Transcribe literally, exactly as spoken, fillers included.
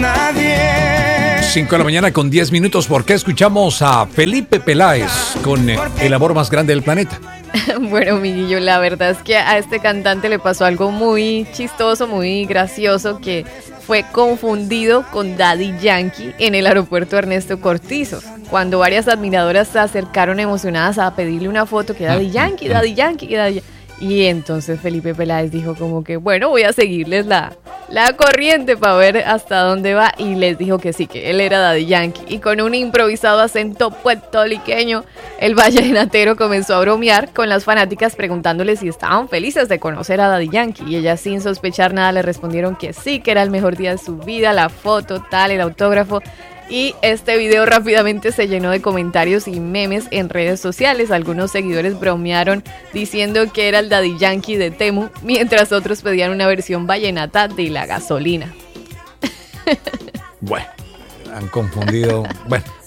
nadie. cinco de la mañana con diez minutos. ¿Por qué escuchamos a Felipe Peláez con eh, El amor más grande del planeta? Bueno, Miguillo, la verdad es que a este cantante le pasó algo muy chistoso, muy gracioso, que fue confundido con Daddy Yankee en el aeropuerto Ernesto Cortizos, cuando varias admiradoras se acercaron emocionadas a pedirle una foto, que Daddy Yankee, Daddy Yankee, que Daddy Yankee. Y entonces Felipe Peláez dijo como que, bueno, voy a seguirles la, la corriente para ver hasta dónde va. Y les dijo que sí, que él era Daddy Yankee. Y con un improvisado acento puertorriqueño, el vallenatero comenzó a bromear con las fanáticas preguntándole si estaban felices de conocer a Daddy Yankee. Y ellas, sin sospechar nada, le respondieron que sí, que era el mejor día de su vida, la foto, tal, el autógrafo. Y este video rápidamente se llenó de comentarios y memes en redes sociales. Algunos seguidores bromearon diciendo que era el Daddy Yankee de Temu, mientras otros pedían una versión vallenata de La Gasolina. Bueno, han confundido. Bueno,